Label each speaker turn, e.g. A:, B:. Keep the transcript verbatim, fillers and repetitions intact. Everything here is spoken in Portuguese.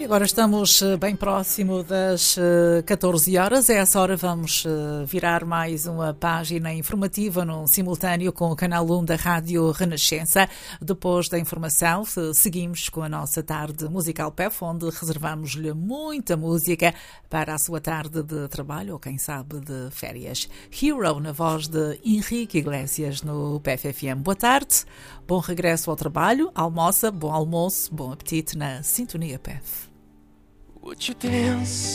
A: E agora estamos bem próximo das catorze horas. A essa hora vamos virar mais uma página informativa num simultâneo com o canal um da Rádio Renascença. Depois da informação, seguimos com a nossa tarde musical P E F, onde reservamos-lhe muita música para a sua tarde de trabalho ou, quem sabe, de férias. Hero, na voz de Henrique Iglesias, no P F F M. Boa tarde, bom regresso ao trabalho, almoça, bom almoço, bom apetite na Sintonia P E F.
B: Would you dance